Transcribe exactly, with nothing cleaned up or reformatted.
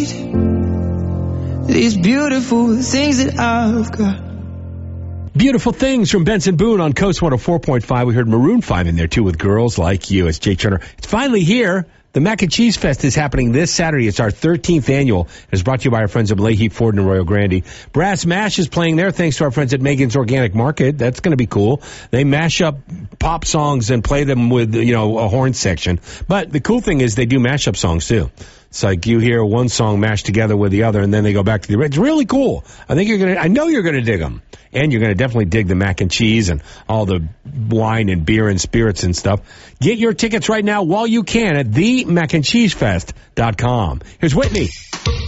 These beautiful things that I've got. Beautiful Things from Benson Boone on Coast one oh four point five. We heard Maroon five in there, too, with Girls Like You. It's Jake Turner. It's finally here. The Mac and Cheese Fest is happening this Saturday. It's our thirteenth annual. It's brought to you by our friends at Leahy Ford and Royal Grande. Brass Mash is playing there thanks to our friends at Megan's Organic Market. That's going to be cool. They mash up pop songs and play them with, you know, a horn section. But the cool thing is they do mashup songs, too. It's like you hear one song mashed together with the other, and then they go back to the original. It's really cool. I think you're going to, I know you're going to dig them. And you're going to definitely dig the mac and cheese and all the wine and beer and spirits and stuff. Get your tickets right now while you can at the mac and cheese fest dot com. Here's Whitney.